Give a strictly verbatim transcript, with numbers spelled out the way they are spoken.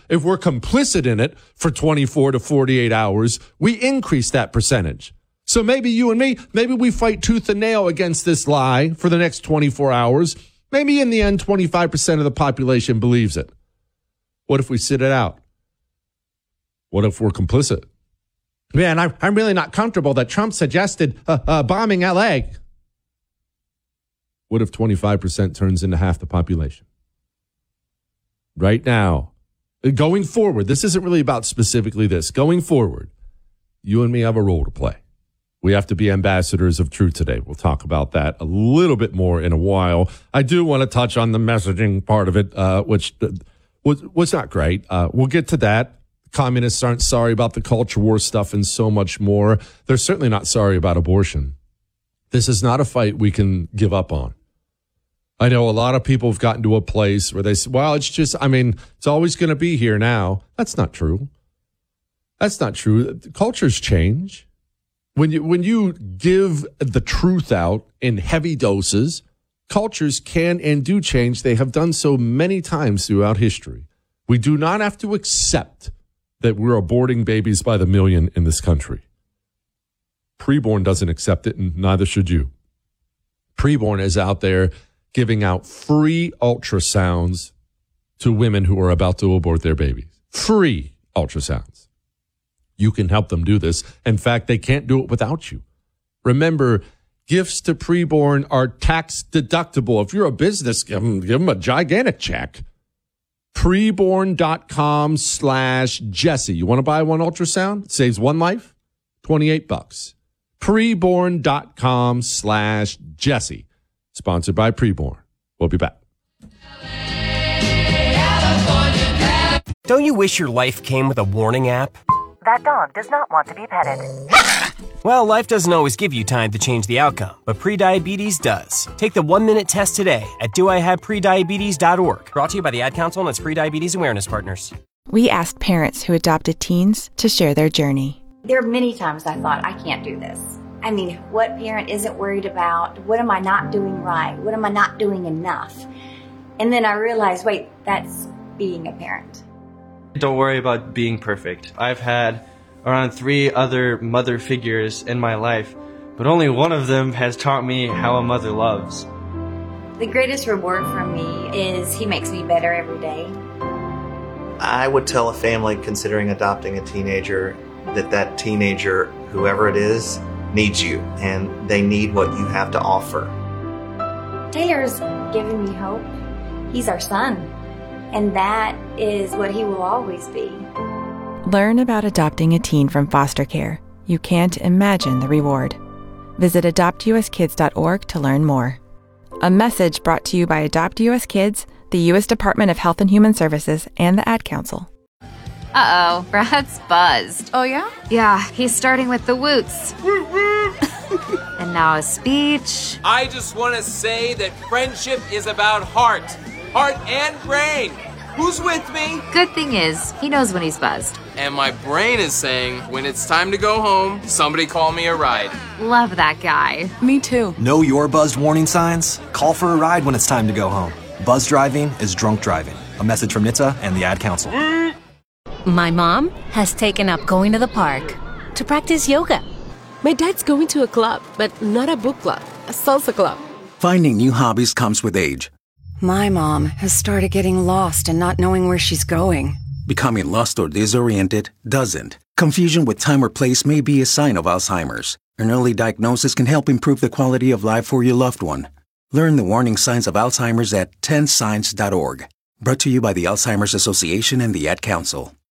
If we're complicit in it for twenty-four to forty-eight hours, we increase that percentage. So maybe you and me, maybe we fight tooth and nail against this lie for the next twenty-four hours. Maybe in the end, twenty-five percent of the population believes it. What if we sit it out? What if we're complicit? Man, I'm, I'm really not comfortable that Trump suggested uh, uh, bombing L A. What if twenty-five percent turns into half the population? Right now, going forward, this isn't really about specifically this. Going forward, you and me have a role to play. We have to be ambassadors of truth today. We'll talk about that a little bit more in a while. I do want to touch on the messaging part of it, uh, which uh, was, was not great. Uh, we'll get to that. Communists aren't sorry about the culture war stuff and so much more. They're certainly not sorry about abortion. This is not a fight we can give up on. I know a lot of people have gotten to a place where they say, well, it's just, I mean, it's always going to be here now. That's not true. That's not true. Cultures change. When you, when you give the truth out in heavy doses, cultures can and do change. They have done so many times throughout history. We do not have to accept that we're aborting babies by the million in this country. Preborn doesn't accept it, and neither should you. Preborn is out there giving out free ultrasounds to women who are about to abort their babies. Free ultrasounds. You can help them do this. In fact, they can't do it without you. Remember, gifts to Preborn are tax deductible. If you're a business, give them, give them a gigantic check. Preborn.com slash Jesse. You want to buy one ultrasound? It saves one life? twenty-eight bucks. Preborn.com slash Jesse. Sponsored by Preborn. We'll be back. Don't you wish your life came with a warning app? That dog does not want to be petted. Well, life doesn't always give you time to change the outcome, but prediabetes does. Take the one-minute test today at do I have prediabetes dot org. Brought to you by the Ad Council and its Prediabetes Awareness Partners. We asked parents who adopted teens to share their journey. There are many times I thought, I can't do this. I mean, what parent isn't worried about? What am I not doing right? What am I not doing enough? And then I realized, wait, that's being a parent. Don't worry about being perfect. I've had around three other mother figures in my life, but only one of them has taught me how a mother loves. The greatest reward for me is he makes me better every day. I would tell a family considering adopting a teenager that that teenager, whoever it is, needs you, and they need what you have to offer. Taylor's given me hope. He's our son, and that is what he will always be. Learn about adopting a teen from foster care. You can't imagine the reward. Visit adopt u s kids dot org to learn more. A message brought to you by Adopt U S Kids, the U S Department of Health and Human Services, and the Ad Council. Uh-oh, Brad's buzzed. Oh, yeah? Yeah, he's starting with the woots. And now a speech. I just want to say that friendship is about heart. Heart and brain. Who's with me? Good thing is, he knows when he's buzzed. And my brain is saying, when it's time to go home, somebody call me a ride. Love that guy. Me too. Know your buzzed warning signs? Call for a ride when it's time to go home. Buzz driving is drunk driving. A message from N H T S A and the Ad Council. My mom has taken up going to the park to practice yoga. My dad's going to a club, but not a book club, a salsa club. Finding new hobbies comes with age. My mom has started getting lost and not knowing where she's going. Becoming lost or disoriented doesn't. Confusion with time or place may be a sign of Alzheimer's. An early diagnosis can help improve the quality of life for your loved one. Learn the warning signs of Alzheimer's at ten signs dot org. Brought to you by the Alzheimer's Association and the Ad Council.